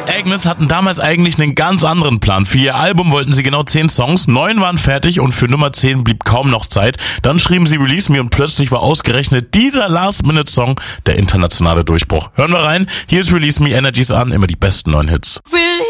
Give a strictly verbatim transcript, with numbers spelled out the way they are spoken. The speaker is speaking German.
Agnes hatten damals eigentlich einen ganz anderen Plan. Für ihr Album wollten sie genau zehn Songs, neun waren fertig und für Nummer zehn blieb kaum noch Zeit. Dann schrieben sie Release Me und plötzlich war ausgerechnet dieser Last-Minute-Song der internationale Durchbruch. Hören wir rein, hier ist Release Me, Energies an, immer die besten neuen Hits.